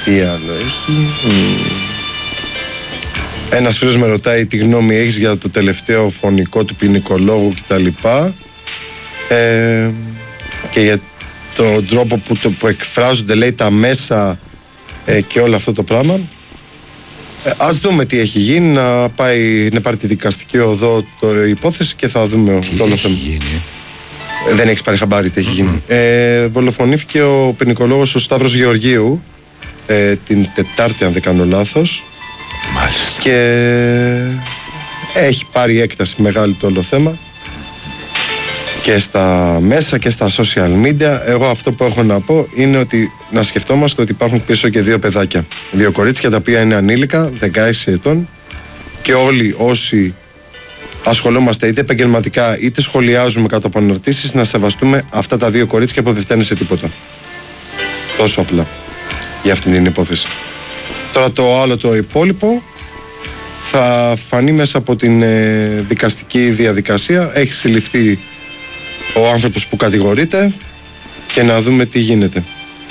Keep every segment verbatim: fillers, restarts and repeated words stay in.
Τι άλλο έχει. Ένας φίλος με ρωτάει τι γνώμη έχεις για το τελευταίο φωνικό του ποινικολόγου κτλ. Ε, και για τον τρόπο που, το, που εκφράζονται, λέει, τα μέσα ε, και όλο αυτό το πράγμα. Ε, ας δούμε τι έχει γίνει, να πάει να πάρει τη δικαστική οδό το υπόθεση και θα δούμε τι το όλο έχει θέμα. γίνει. Ε, δεν έχεις πάρει χαμπάρι τι έχει Mm-hmm. γίνει. Ε, δολοφονήθηκε ο ποινικολόγος ο Σταύρος Γεωργίου ε, την Τετάρτη, αν δεν κάνω λάθος. Μάλιστα. Και έχει πάρει έκταση μεγάλη το όλο θέμα και στα μέσα και στα social media. Εγώ αυτό που έχω να πω είναι ότι να σκεφτόμαστε ότι υπάρχουν πίσω και δύο παιδάκια, δύο κορίτσια τα οποία είναι ανήλικα, δεκαέξι ετών, και όλοι όσοι ασχολούμαστε είτε επαγγελματικά είτε σχολιάζουμε κάτω από αναρτήσεις, να σεβαστούμε αυτά τα δύο κορίτσια που δεν φταίνουν σε τίποτα. Τόσο απλά για αυτήν την υπόθεση. Τώρα το άλλο το υπόλοιπο θα φανεί μέσα από την ε, δικαστική διαδικασία. Έχει συλληφθεί ο άνθρωπος που κατηγορείται και να δούμε τι γίνεται.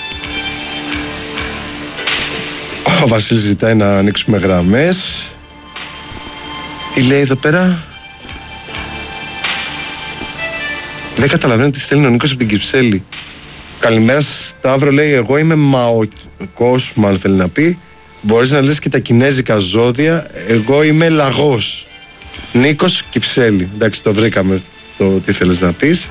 Ο Βασίλης ζητάει να ανοίξουμε γραμμές. Τι λέει εδώ πέρα? Δεν καταλαβαίνω τι στέλνει ο Νίκος από την Κυψέλη. Καλημέρα Σταύρο, λέει, εγώ είμαι μαοκός, μάλλον θέλει να πει. Μπορείς να λες και τα κινέζικα ζώδια. Εγώ είμαι λαγός. Νίκος Κυψέλη. Εντάξει, το βρήκαμε το τι θέλεις να πεις.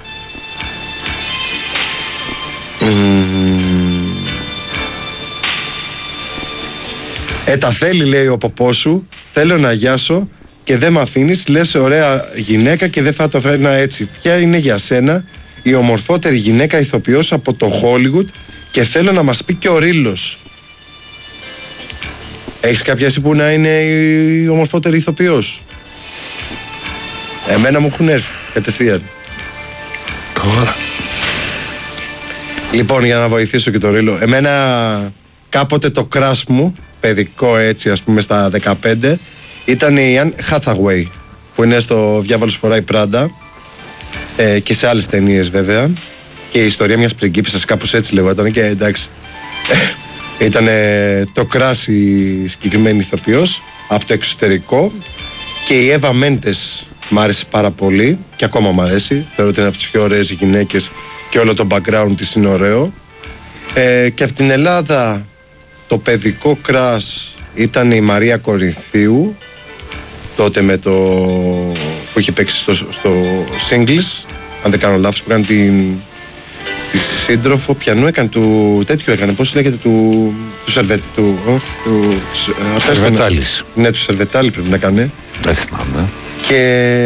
Ε, τα θέλει, λέει ο ποπός σου. Θέλω να γιάσω και δεν με αφήνεις. Λες ωραία γυναίκα και δεν θα το φέρνα έτσι. Ποια είναι για σένα η ομορφότερη γυναίκα ηθοποιός από το Hollywood? Και θέλω να μας πει και ο Ρίλος. Έχεις κάποια εσύ που να είναι η ομορφότερη ηθοποιός? Εμένα μου έχουν έρθει κατευθείαν. Τώρα. Λοιπόν, για να βοηθήσω και το Ρίλο, εμένα κάποτε το crush μου, παιδικό έτσι ας πούμε στα δεκαπέντε, ήταν η Anne Hathaway, που είναι στο Διάβολος φοράει Πράντα ε, και σε άλλες ταινίες βέβαια, και η ιστορία μιας πριγκίπισσας, κάπως έτσι λεγόταν, και εντάξει ήταν το crush η συγκεκριμένη ηθοποιός από το εξωτερικό. Και η Εύα Μέντες μ' άρεσε πάρα πολύ και ακόμα μ' αρέσει, θεωρώ ότι είναι από τις πιο ωραίες γυναίκες και όλο το background της είναι ωραίο. ε, και από την Ελλάδα το παιδικό crush ήταν η Μαρία Κορινθίου, τότε με το που είχε παίξει στο, στο Singles, αν δεν κάνω λάθος, που έκανε την, τη σύντροφο πιανού, έκανε του τέτοιου, έκανε πώς λέγεται, του του Σερβετ, του, όχι, του Σερβετάλης. Ναι, του Σερβετάλη πρέπει να έκανε. Δεν θυμάμαι. Και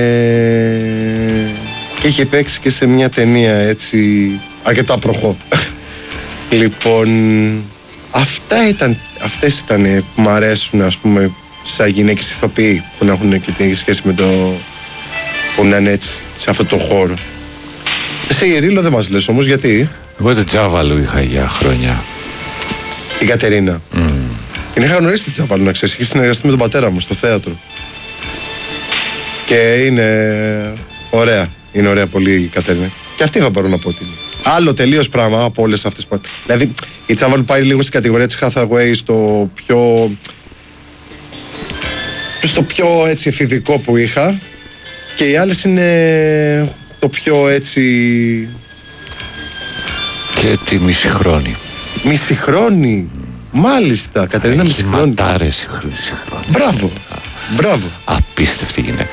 και είχε παίξει και σε μια ταινία έτσι αρκετά προχώ. Λοιπόν, αυτά ήταν, αυτές ήταν που μου αρέσουν, ας πούμε, σαν γυναίκες ηθοποιοί που να έχουν και τη σχέση με το, που να είναι έτσι σε αυτό το χώρο. Εσύ η Ρίλο δεν μας λες όμως, γιατί? Εγώ την Τζάβαλου είχα για χρόνια. Την Κατερίνα. Mm. Την είχα γνωρίσει την Τζάβαλου, να ξέρεις. Είχε συνεργαστεί με τον πατέρα μου στο θέατρο. Και είναι ωραία. Είναι ωραία πολύ η Κατερίνα. Και αυτή θα μπορώ να πω ότι είναι. Άλλο τελείως πράγμα από όλες αυτές που. Δηλαδή η Τζάβαλου πάει λίγο στην κατηγορία της Hathaway, στο πιο. στο πιο έτσι εφηβικό που είχα. Και οι άλλες είναι το πιο έτσι. Και τη μισηχρόνη. Μισηχρόνη. Mm. Μάλιστα, Κατερίνα μισηχρόνη. Ματάρες μισηχρόνη. Μπράβο. Μπράβο. Απίστευτη γυναίκα.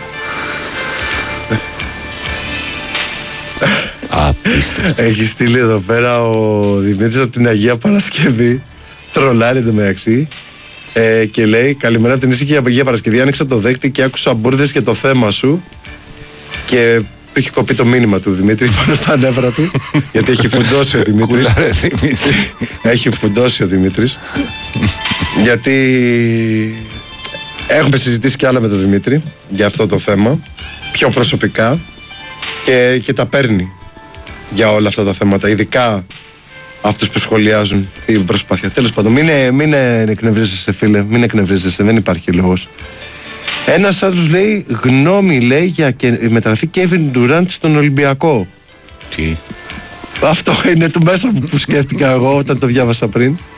Απίστευτη. Έχει στείλει εδώ πέρα ο Δημήτρης από την Αγία Παρασκευή. Τρολάρει εντωμεταξύ. Ε, και λέει: καλημέρα από την ήσυχη Αγία Παρασκευή. Άνοιξα το δέκτη και άκουσα μπουρδες και το θέμα σου. Και του έχει κοπεί το μήνυμα του Δημήτρη πάνω στα νεύρα του. Γιατί έχει φουντώσει ο Δημήτρης. Έχει φουντώσει ο Δημήτρης. Γιατί έχουμε συζητήσει και άλλα με τον Δημήτρη για αυτό το θέμα, πιο προσωπικά, και, και τα παίρνει για όλα αυτά τα θέματα, ειδικά αυτούς που σχολιάζουν την προσπάθεια. Τέλος πάντων, μην, μην εκνευρίζεσαι, φίλε, μην εκνευρίζεσαι, δεν υπάρχει λόγος. Ένας άλλος λέει γνώμη, λέει, για και, μεταγραφή Kevin Durant στον Ολυμπιακό. Τι? Αυτό είναι το μέσα που, που σκέφτηκα εγώ όταν το διάβασα πριν.